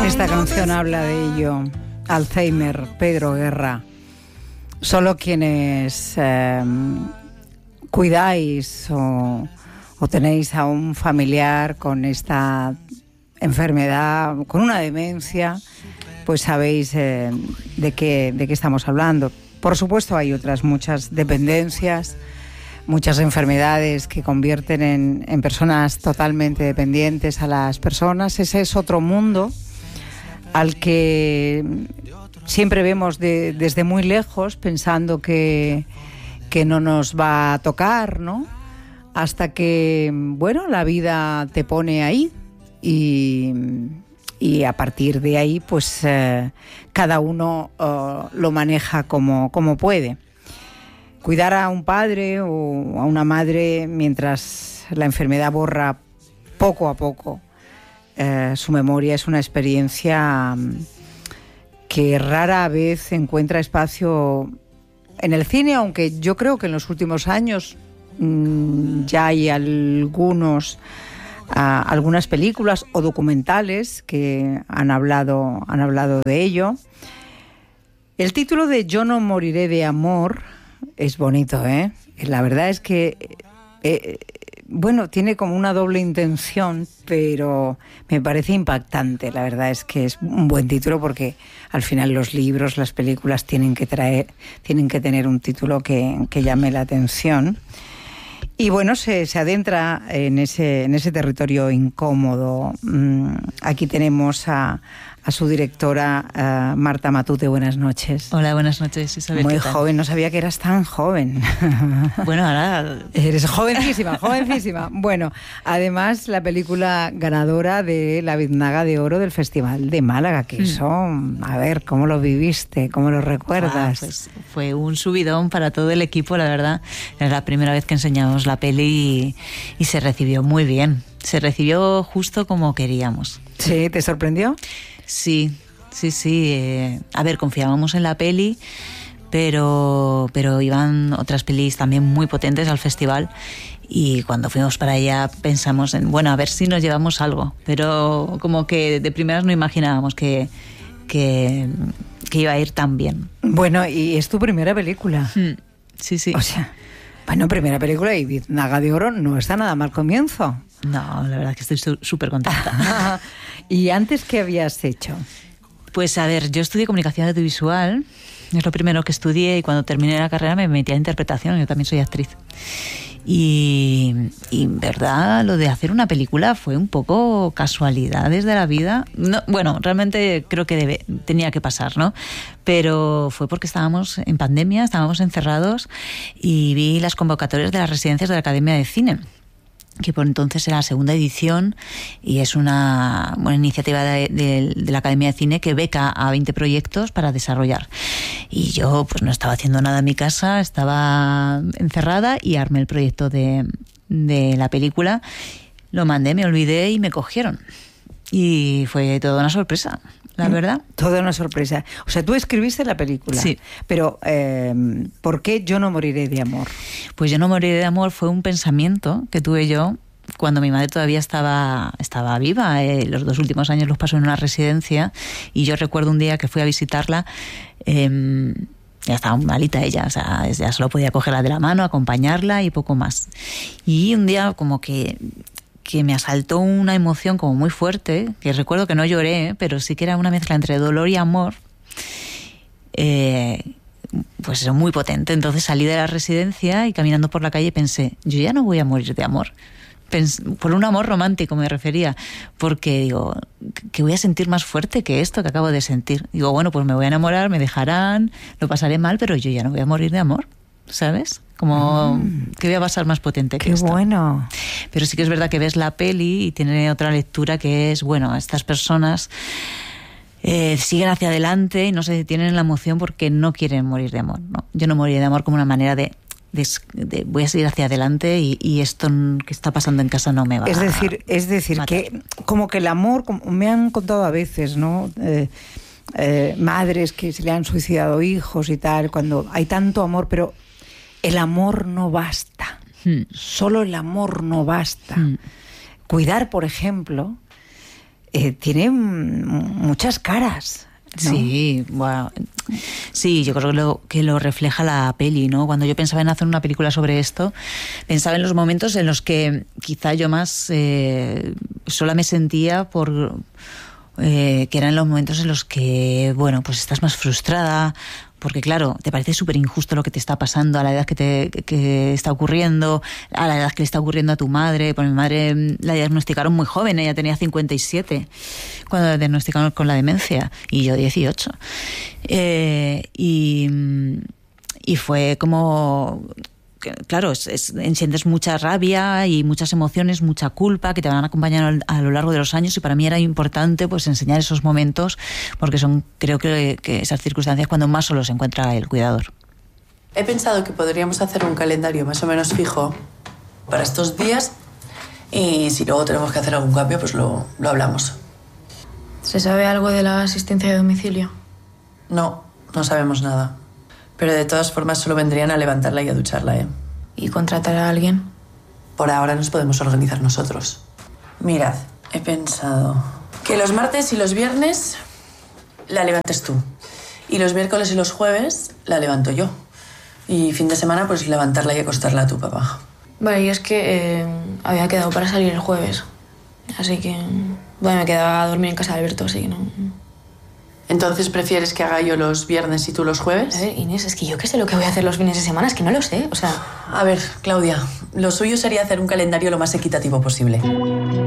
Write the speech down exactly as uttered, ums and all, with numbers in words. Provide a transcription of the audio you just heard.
Esta canción habla de ello. Alzheimer, Pedro Guerra. Solo quienes eh, cuidáis o, o tenéis a un familiar con esta enfermedad, con una demencia, pues sabéis eh, de qué, de qué estamos hablando. Por supuesto hay otras muchas dependencias, muchas enfermedades que convierten en, en personas totalmente dependientes a las personas. Ese es otro mundo al que siempre vemos de, desde muy lejos, pensando que, que no nos va a tocar, ¿no? Hasta que, bueno, la vida te pone ahí y, y a partir de ahí, pues eh, cada uno uh, lo maneja como, como puede. Cuidar a un padre o a una madre mientras la enfermedad borra poco a poco eh, su memoria es una experiencia que rara vez encuentra espacio en el cine, aunque yo creo que en los últimos años mmm, ya hay algunos, uh, algunas películas o documentales que han hablado, han hablado de ello. El título de Yo no moriré de amor es bonito, ¿eh? La verdad es que, eh, bueno, tiene como una doble intención, pero me parece impactante. La verdad es que es un buen título porque al final los libros, las películas tienen que traer, tienen que tener un título que, que llame la atención. Y bueno, se, se adentra en ese, en ese territorio incómodo. Aquí tenemos a, a su directora, uh, Marta Matute. Buenas noches. Hola, buenas noches, Isabel. Muy joven, no sabía que eras tan joven. Bueno, ahora... Eres jovencísima, jovencísima. Bueno, además la película ganadora de la Biznaga de Oro del Festival de Málaga, que eso, a ver, ¿cómo lo viviste? ¿Cómo lo recuerdas? Ah, pues fue un subidón para todo el equipo, la verdad. Era la primera vez que enseñamos la peli y, y se recibió muy bien. Se recibió justo como queríamos. ¿Sí? ¿Te sorprendió? Sí, sí, sí. Eh, a ver, confiábamos en la peli, pero, pero iban otras pelis también muy potentes al festival y cuando fuimos para allá pensamos en, bueno, a ver si nos llevamos algo, pero como que de primeras no imaginábamos que, que, que iba a ir tan bien. Bueno, y es tu primera película. Mm, sí, sí. O sea, bueno, primera película y Biznaga de Oro no está nada mal comienzo. No, la verdad es que estoy súper contenta. ¿Y antes qué habías hecho? Pues a ver, yo estudié comunicación audiovisual, es lo primero que estudié y cuando terminé la carrera me metí a interpretación, yo también soy actriz. Y, y en verdad lo de hacer una película fue un poco casualidades de la vida. No, bueno, realmente creo que debe, tenía que pasar, ¿no? Pero fue porque estábamos en pandemia, estábamos encerrados y vi las convocatorias de las residencias de la Academia de Cine, que por entonces era la segunda edición y es una buena iniciativa de, de, de la Academia de Cine que beca a veinte proyectos para desarrollar. Y yo pues no estaba haciendo nada en mi casa, estaba encerrada y armé el proyecto de, de la película, lo mandé, me olvidé y me cogieron. Y fue toda una sorpresa, la verdad. Toda una sorpresa. O sea, tú escribiste la película. Sí. Pero, eh, ¿por qué Yo no moriré de amor? Pues Yo no moriré de amor fue un pensamiento que tuve yo cuando mi madre todavía estaba, estaba viva. Eh, los dos últimos años los pasó en una residencia y yo recuerdo un día que fui a visitarla. Eh, ya estaba malita ella, o sea, ya solo podía cogerla de la mano, acompañarla y poco más. Y un día como que... que me asaltó una emoción como muy fuerte, que recuerdo que no lloré, pero sí que era una mezcla entre dolor y amor, eh, pues eso, muy potente. Entonces salí de la residencia y caminando por la calle pensé, yo ya no voy a morir de amor. Pens- por un amor romántico me refería, porque digo, que voy a sentir más fuerte que esto que acabo de sentir. Digo, bueno, pues me voy a enamorar, me dejarán, lo pasaré mal, pero yo ya no voy a morir de amor, ¿sabes? Como mm. que voy a pasar más potente que Qué esto. Bueno. Pero sí que es verdad que ves la peli y tiene otra lectura que es, bueno, estas personas eh, siguen hacia adelante y no se detienen en la emoción porque no quieren morir de amor, ¿no? Yo no moriré de amor como una manera de, de, de voy a seguir hacia adelante y, y esto que está pasando en casa no me va es decir, a Es decir, matar. Que como que el amor, como me han contado a veces, ¿no? Eh, eh, madres que se le han suicidado hijos y tal, cuando hay tanto amor, pero el amor no basta. Hmm. Solo el amor no basta. Hmm. Cuidar, por ejemplo, eh, tiene muchas caras, ¿no? Sí, bueno, sí, yo creo que lo, que lo refleja la peli, ¿no? Cuando yo pensaba en hacer una película sobre esto, pensaba en los momentos en los que quizá yo más eh, sola me sentía por... Eh, que eran los momentos en los que, bueno, pues estás más frustrada, porque claro, te parece súper injusto lo que te está pasando a la edad que te que está ocurriendo, a la edad que le está ocurriendo a tu madre. Pues mi madre la diagnosticaron muy joven, ella tenía cincuenta y siete cuando la diagnosticaron con la demencia, y yo dieciocho. Eh, y, y fue como... Claro, es, es, sientes mucha rabia y muchas emociones, mucha culpa que te van a acompañar a lo largo de los años, y para mí era importante pues enseñar esos momentos, porque son, creo que, que esas circunstancias cuando más solo se encuentra el cuidador. He pensado que podríamos hacer un calendario más o menos fijo para estos días, y si luego tenemos que hacer algún cambio, pues lo, lo hablamos. ¿Se sabe algo de la asistencia de domicilio? No, no sabemos nada. Pero de todas formas solo vendrían a levantarla y a ducharla, ¿eh? ¿Y contratar a alguien? Por ahora nos podemos organizar nosotros. Mirad, he pensado que los martes y los viernes la levantes tú. Y los miércoles y los jueves la levanto yo. Y fin de semana, pues levantarla y acostarla a tu papá. Vale, y es que eh, había quedado para salir el jueves. Así que... Bueno, me quedaba a dormir en casa de Alberto, así que no... ¿Entonces prefieres que haga yo los viernes y tú los jueves? A ver, Inés, es que yo qué sé lo que voy a hacer los fines de semana, es que no lo sé, o sea... A ver, Claudia, lo suyo sería hacer un calendario lo más equitativo posible.